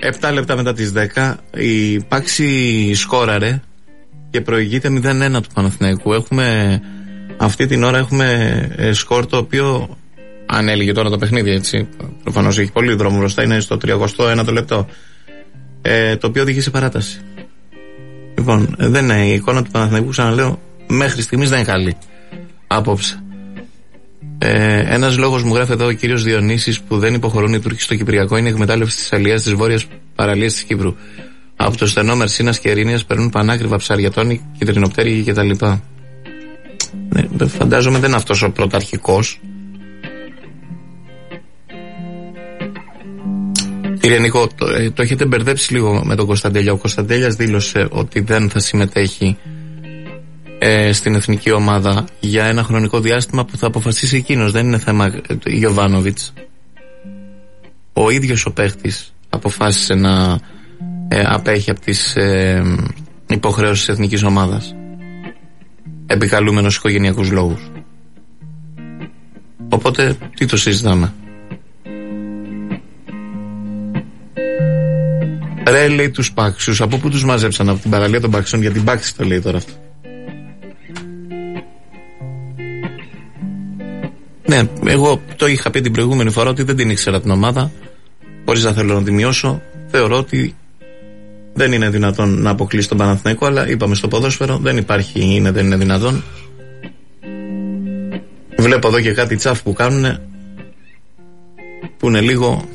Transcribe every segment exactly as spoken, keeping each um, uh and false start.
επτά λεπτά μετά τις δέκα η Πάξη σκόραρε και προηγείται μηδέν ένα του Παναθηναϊκού. Έχουμε, αυτή την ώρα έχουμε σκορ το οποίο, αν έλεγε τώρα το παιχνίδι, έτσι, προφανώς έχει πολύ δρόμο μπροστά, είναι στο τριάντα ένα το λεπτό, ε, το οποίο οδηγεί σε παράταση. Λοιπόν, δεν είναι η εικόνα του Παναθηναϊκού, ξαναλέω, μέχρι στιγμής δεν είναι καλή απόψε. Ε, ένας λόγος, μου γράφει εδώ ο κύριος Διονύσης, που δεν υποχωρούν οι Τούρκοι στο Κυπριακό είναι η εκμετάλλευση της αλίας της βόρειας παραλίας της Κύπρου. Από το στενό Μερσίνας και Ερήνειας περνούν πανάκριβα ψάρια, τόνοι, κυτρινοπτέρυγοι κτλ. Ναι, φαντάζομαι δεν είναι αυτός ο πρωταρχικός. Κύριε Νίκο, το, ε, το έχετε μπερδέψει λίγο με τον Κωνσταντέλια. Ο Κωνσταντέλιας δήλωσε ότι δεν θα συμμετέχει ε, στην εθνική ομάδα για ένα χρονικό διάστημα που θα αποφασίσει εκείνος. Δεν είναι θέμα ε, Γιοβάνοβιτς. Ο ίδιος ο παίχτης αποφάσισε να ε, απέχει από τις ε, υποχρεώσεις της εθνικής ομάδας, επικαλούμενος οικογενειακούς λόγους. Οπότε τι το συζητάμε? Ρε, λέει, τους Πάξιους, από πού τους μαζέψαν? Από την παραλία των Παξιών? Για την Πάξη το λέει τώρα αυτό. Ναι, εγώ το είχα πει την προηγούμενη φορά ότι δεν την ήξερα την ομάδα, χωρίς να θέλω να τη μειώσω. Θεωρώ ότι δεν είναι δυνατόν να αποκλείσει τον Παναθηναϊκό, αλλά είπαμε στο ποδόσφαιρο δεν υπάρχει είναι, δεν είναι δυνατόν. Βλέπω εδώ και κάτι τσάφ που κάνουν που είναι λίγο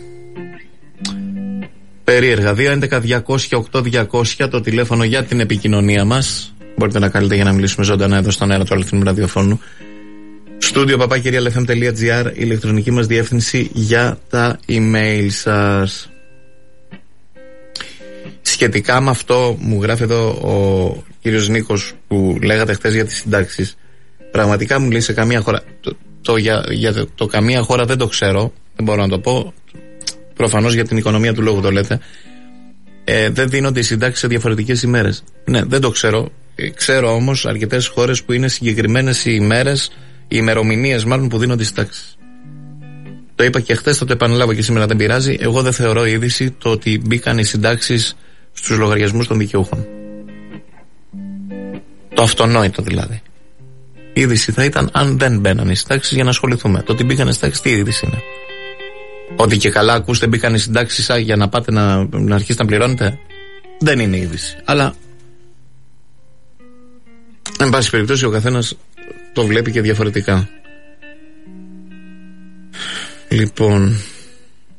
περίεργα. Δύο έντεκα διακόσια οκτώ διακόσια το τηλέφωνο για την επικοινωνία μας. Μπορείτε να καλείτε για να μιλήσουμε ζωντανά εδώ στον αέρα του αληθινού ραδιοφώνου. Στούντιο παπάκυρια ελ εφ εμ τελεία τζι άρ, η ηλεκτρονική μας διεύθυνση για τα email σας. Σχετικά με αυτό, μου γράφει εδώ ο κύριος Νίκος που λέγατε χτες για τις συντάξεις. Πραγματικά μου λέει σε καμία χώρα. Το, το, για, για το, το καμία χώρα δεν το ξέρω, δεν μπορώ να το πω. Προφανώς για την οικονομία του λόγου το λέτε. Ε, δεν δίνονται οι συντάξεις σε διαφορετικές ημέρες. Ναι, δεν το ξέρω. Ε, ξέρω όμως αρκετές χώρες που είναι συγκεκριμένες οι ημέρες, οι ημερομηνίες μάλλον που δίνονται οι συντάξεις. Το είπα και χθες, θα το επαναλάβω και σήμερα, δεν πειράζει. Εγώ δεν θεωρώ είδηση το ότι μπήκαν οι συντάξεις στους λογαριασμούς των δικαιούχων. Το αυτονόητο δηλαδή. Η είδηση θα ήταν αν δεν μπαίναν οι συντάξεις για να ασχοληθούμε. Το ότι μπήκαν οι συντάξεις, τι είδηση είναι? Ότι και καλά ακούστε μπήκαν οι συντάξεις για να πάτε να, να αρχίσετε να πληρώνετε? Δεν είναι είδηση. Αλλά εν πάση περιπτώσει ο καθένας το βλέπει και διαφορετικά. Λοιπόν,